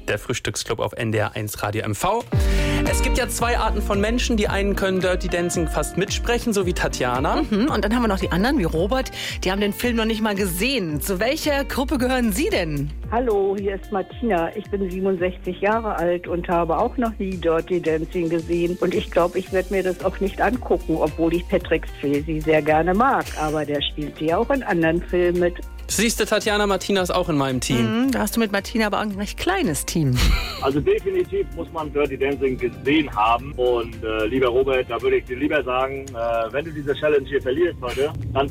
der Frühstücksclub auf NDR1 Radio MV. Es gibt ja 2 Arten von Menschen. Die einen können Dirty Dancing fast mitsprechen, so wie Tatjana. Und dann haben wir noch die anderen, wie Robert. Die haben den Film noch nicht mal gesehen. Zu welcher Gruppe gehören Sie denn? Hallo, hier ist Martina. Ich bin 67 Jahre alt und habe auch noch nie Dirty Dancing gesehen. Und ich glaube, ich werde mir das auch nicht angucken, obwohl ich Patrick Swayze sehr gerne mag. Aber der spielt ja auch in anderen Filmen mit. Siehst du, Tatjana, Martina ist auch in meinem Team. Da hast du mit Martina aber auch ein recht kleines Team. Also definitiv muss man Dirty Dancing gesehen haben. Und lieber Robert, da würde ich dir lieber sagen, wenn du diese Challenge hier verlierst heute, dann